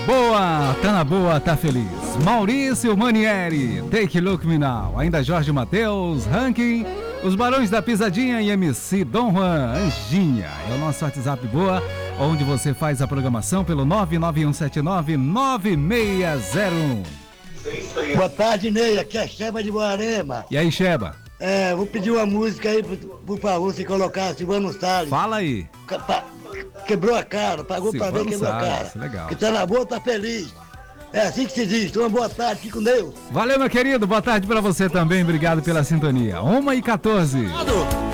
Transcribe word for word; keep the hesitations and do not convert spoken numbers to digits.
boa, tá na boa, tá feliz. Maurício Manieri, Take a Look Me Now. Ainda Jorge Mateus, Ranking, os Barões da Pisadinha e M C Dom Juan, Anjinha. É o nosso WhatsApp Boa, onde você faz a programação pelo nove nove um sete nove nove seis zero um. Boa tarde, Ney. Aqui é Sheba de Guarema. E aí, Sheba? É, vou pedir uma música aí, por, por favor, se colocar Silvano Salles. Fala aí. Quebrou a cara, pagou Silvano pra ver, quebrou Salles, a cara. legal. Que tá na boa, tá feliz. É assim que se diz. Uma boa tarde, fique com Deus. Valeu, meu querido. Boa tarde pra você também. Obrigado pela sintonia. uma e quatorze.